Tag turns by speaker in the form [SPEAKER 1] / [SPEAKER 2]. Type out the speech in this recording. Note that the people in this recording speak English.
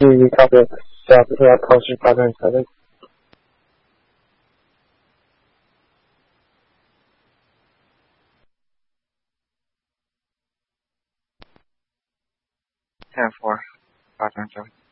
[SPEAKER 1] 依靠着下次要考试发展才能。
[SPEAKER 2] 10-4发展成